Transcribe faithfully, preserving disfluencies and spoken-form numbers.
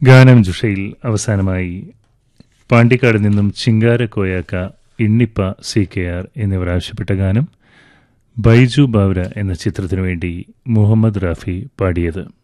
ഗാനം ജുഷയിൽ അവസാനമായി പാണ്ടിക്കാട് നിന്നും chinkara Koyakka, ഇണ്ണിപ്പ, C K R എന്നിവർ ആവശ്യപ്പെട്ട ഗാനം ബൈജു ബാവ്ര എന്ന ചിത്രത്തിനു വേണ്ടി മുഹമ്മദ് റാഫി പാടിയത്.